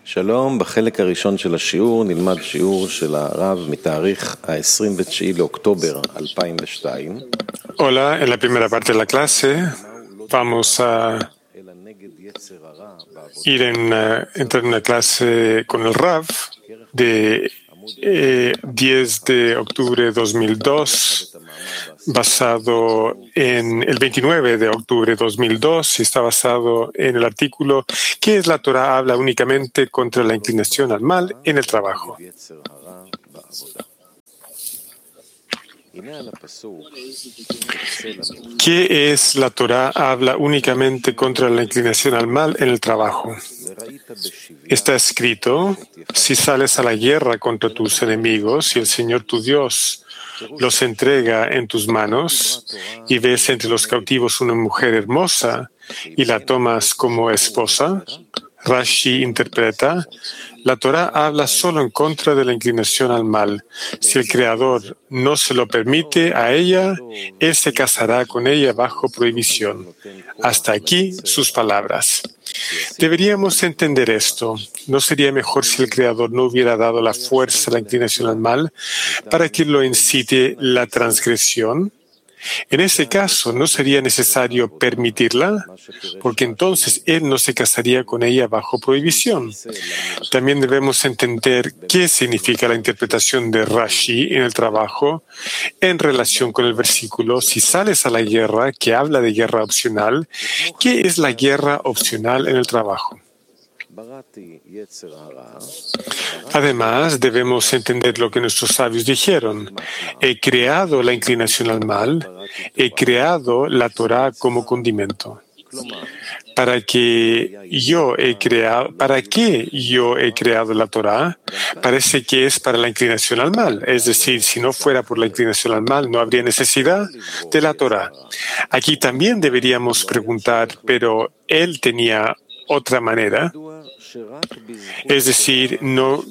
שלום, בחלק הראשון של השיעור נלמד שיעור של הרב מתאריך ה-29 לאוקטובר 2002. Hola, en la primera parte de la clase vamos a entrar en una clase con el Rav de 10 de octubre de 2002, basado en el 29 de octubre de 2002, y está basado en el artículo ¿Qué es la Torah? Habla únicamente contra la inclinación al mal en el trabajo. ¿Qué es la Torah? Habla únicamente contra la inclinación al mal en el trabajo. Está escrito, si sales a la guerra contra tus enemigos y el Señor tu Dios los entrega en tus manos y ves entre los cautivos una mujer hermosa y la tomas como esposa, Rashi interpreta, la Torah habla solo en contra de la inclinación al mal. Si el Creador no se lo permite a ella, Él se casará con ella bajo prohibición. Hasta aquí sus palabras. Deberíamos entender esto. ¿No sería mejor si el Creador no hubiera dado la fuerza a la inclinación al mal para que lo incite la transgresión? En ese caso, ¿no sería necesario permitirla? Porque entonces Él no se casaría con ella bajo prohibición. También debemos entender qué significa la interpretación de Rashi en el trabajo en relación con el versículo si sales a la guerra, que habla de guerra opcional. ¿Qué es la guerra opcional en el trabajo? Además, debemos entender lo que nuestros sabios dijeron. He creado la inclinación al mal, he creado la Torah como condimento. ¿Para qué yo he creado la Torah? Parece que es para la inclinación al mal. Es decir, si no fuera por la inclinación al mal, no habría necesidad de la Torah. Aquí también deberíamos preguntar, ¿pero él tenía otra manera? Es decir, no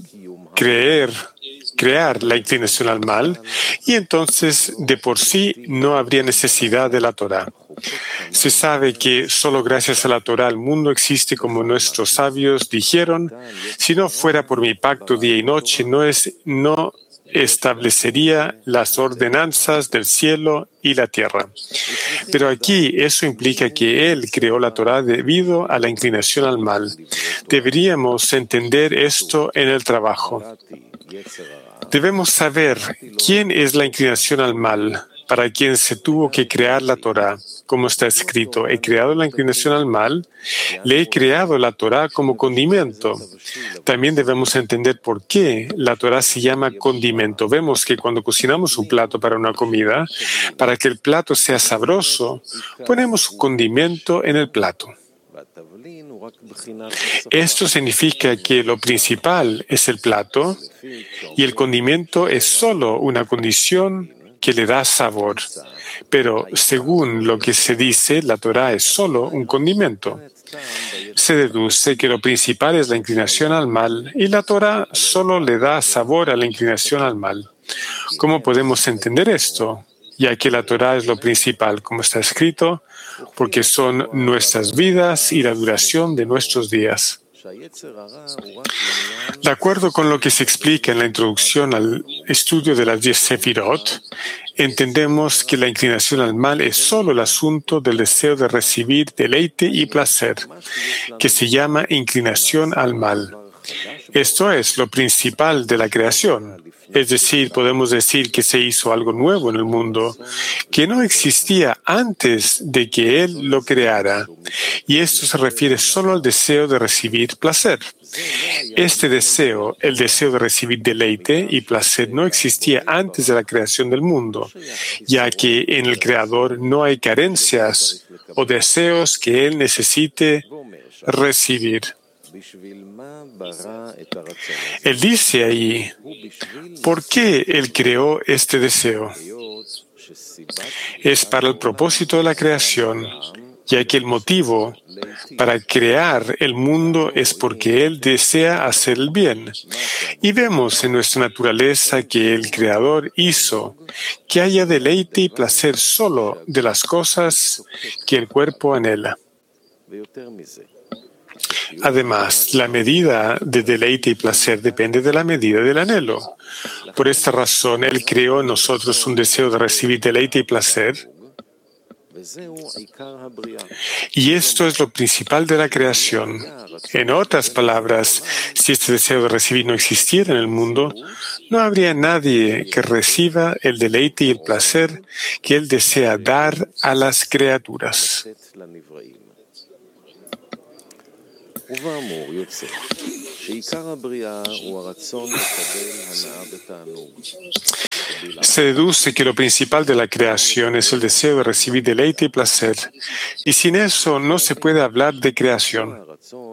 crear la inclinación al mal, y entonces de por sí no habría necesidad de la Torah. Se sabe que solo gracias a la Torah el mundo existe como nuestros sabios dijeron. Si no fuera por mi pacto día y noche, no establecería las ordenanzas del cielo y la tierra. Pero aquí eso implica que Él creó la Torah debido a la inclinación al mal. Deberíamos entender esto en el trabajo. Debemos saber quién es la inclinación al mal, para quien se tuvo que crear la Torah. Como está escrito, he creado la inclinación al mal, le he creado la Torah como condimento. También debemos entender por qué la Torah se llama condimento. Vemos que cuando cocinamos un plato para una comida, para que el plato sea sabroso, ponemos un condimento en el plato. Esto significa que lo principal es el plato y el condimento es solo una condición que le da sabor. Pero según lo que se dice, la Torah es solo un condimento. Se deduce que lo principal es la inclinación al mal y la Torah solo le da sabor a la inclinación al mal. ¿Cómo podemos entender esto? Ya que la Torah es lo principal, como está escrito, porque son nuestras vidas y la duración de nuestros días. De acuerdo con lo que se explica en la introducción al estudio de las 10 Sefirot, entendemos que la inclinación al mal es solo el asunto del deseo de recibir deleite y placer, que se llama inclinación al mal. Esto es lo principal de la creación. Es decir, podemos decir que se hizo algo nuevo en el mundo que no existía antes de que Él lo creara. Y esto se refiere solo al deseo de recibir placer. Este deseo, el deseo de recibir deleite y placer, no existía antes de la creación del mundo, ya que en el Creador no hay carencias o deseos que Él necesite recibir. Él dice ahí, ¿por qué Él creó este deseo? Es para el propósito de la creación, ya que el motivo para crear el mundo es porque Él desea hacer el bien. Y vemos en nuestra naturaleza que el Creador hizo que haya deleite y placer solo de las cosas que el cuerpo anhela. Además, la medida de deleite y placer depende de la medida del anhelo. Por esta razón, Él creó en nosotros un deseo de recibir deleite y placer, y esto es lo principal de la creación. En otras palabras, si este deseo de recibir no existiera en el mundo, no habría nadie que reciba el deleite y el placer que Él desea dar a las criaturas. Se deduce que lo principal de la creación es el deseo de recibir deleite y placer, y sin eso no se puede hablar de creación.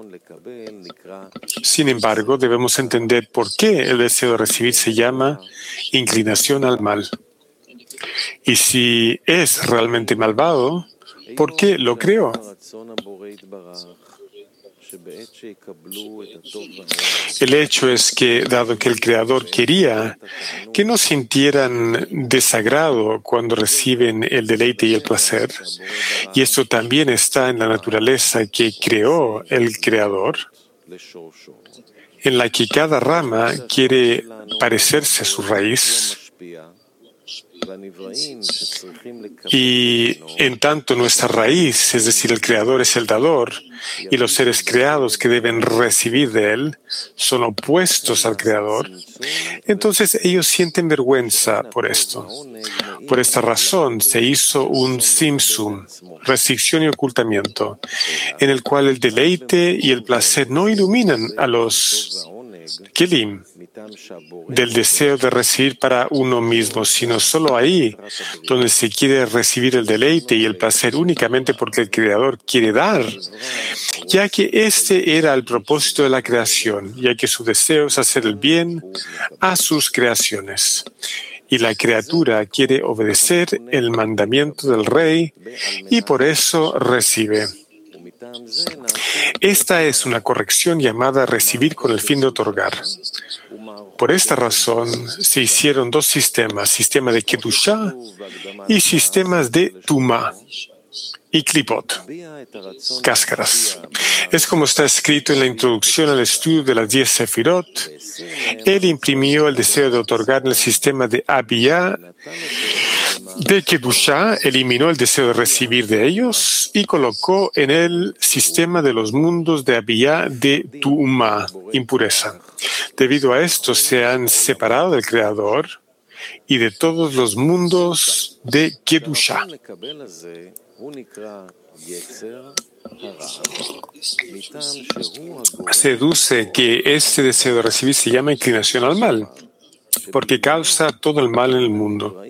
Sin embargo, debemos entender por qué el deseo de recibir se llama inclinación al mal. Y si es realmente malvado, ¿por qué lo creó? El hecho es que, dado que el Creador quería que no sintieran desagrado cuando reciben el deleite y el placer, y esto también está en la naturaleza que creó el Creador, en la que cada rama quiere parecerse a su raíz, y en tanto nuestra raíz, es decir, el Creador es el dador, y los seres creados que deben recibir de Él son opuestos al Creador, entonces ellos sienten vergüenza por esto. Por esta razón se hizo un simsum, restricción y ocultamiento, en el cual el deleite y el placer no iluminan a los kelim del deseo de recibir para uno mismo, sino solo ahí donde se quiere recibir el deleite y el placer únicamente porque el Creador quiere dar, ya que este era el propósito de la creación, ya que su deseo es hacer el bien a sus creaciones. Y la criatura quiere obedecer el mandamiento del Rey y por eso recibe. Esta es una corrección llamada recibir con el fin de otorgar. Por esta razón se hicieron dos sistemas, sistema de Kedushá y sistemas de Tumá y Klipot, cáscaras. Es como está escrito en la introducción al estudio de las 10 Sefirot. Él imprimió el deseo de otorgar en el sistema de Abiyá de Kedushá, eliminó el deseo de recibir de ellos y colocó en el sistema de los mundos de Abiyá de Tumá, impureza. Debido a esto se han separado del Creador y de todos los mundos de Kedushá. Se deduce que este deseo de recibir se llama inclinación al mal, porque causa todo el mal en el mundo.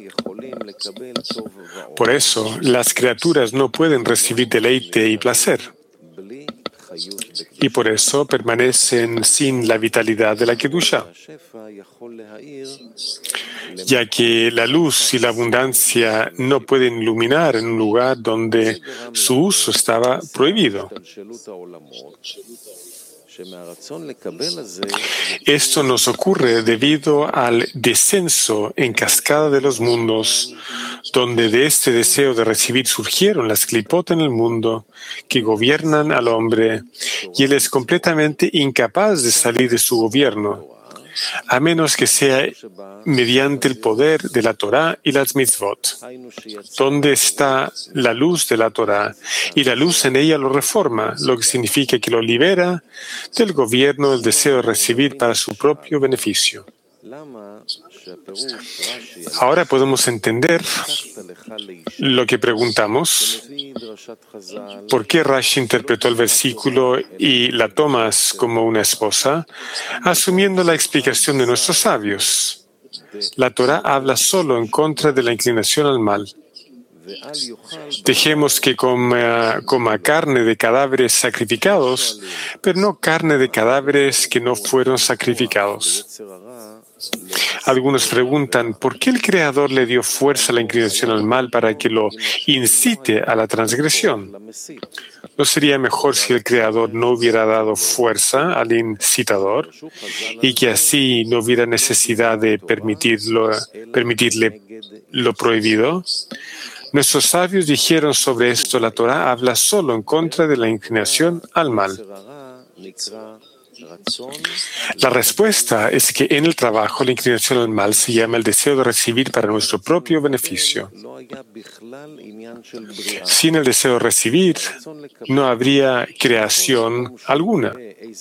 Por eso, las criaturas no pueden recibir deleite y placer, y por eso permanecen sin la vitalidad de la Kedushá, ya que la luz y la abundancia no pueden iluminar en un lugar donde su uso estaba prohibido. Esto nos ocurre debido al descenso en cascada de los mundos, donde de este deseo de recibir surgieron las clipot en el mundo que gobiernan al hombre, y él es completamente incapaz de salir de su gobierno, a menos que sea mediante el poder de la Torá y las mitzvot, donde está la luz de la Torá, y la luz en ella lo reforma, lo que significa que lo libera del gobierno del deseo de recibir para su propio beneficio. Ahora podemos entender lo que preguntamos. ¿Por qué Rashi interpretó el versículo y la tomas como una esposa, asumiendo la explicación de nuestros sabios? La Torá habla solo en contra de la inclinación al mal. Dejemos que coma carne de cadáveres sacrificados, pero no carne de cadáveres que no fueron sacrificados. Algunos preguntan, ¿por qué el Creador le dio fuerza a la inclinación al mal para que lo incite a la transgresión? ¿No sería mejor si el Creador no hubiera dado fuerza al incitador y que así no hubiera necesidad de permitirle lo prohibido? Nuestros sabios dijeron sobre esto, la Torá habla solo en contra de la inclinación al mal. La respuesta es que en el trabajo la inclinación al mal se llama el deseo de recibir para nuestro propio beneficio. Sin el deseo de recibir, no habría creación alguna.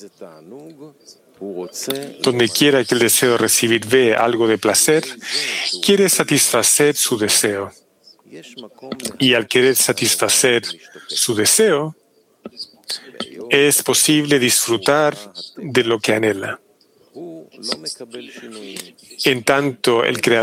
Donde quiera que el deseo de recibir ve algo de placer, quiere satisfacer su deseo. Y al querer satisfacer su deseo, es posible disfrutar de lo que anhela. En tanto, el Creador